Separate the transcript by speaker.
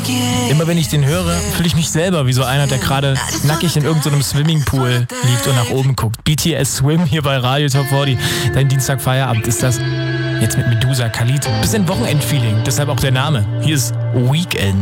Speaker 1: Immer wenn ich den höre, fühle ich mich selber wie so einer, der gerade nackig in irgendeinem Swimmingpool liegt und nach oben guckt. BTS Swim hier bei Radio Top 40. Dein Dienstagfeierabend ist das. Jetzt mit Medusa, Khalid. Bisschen Wochenendfeeling, deshalb auch der Name. Hier ist Weekend.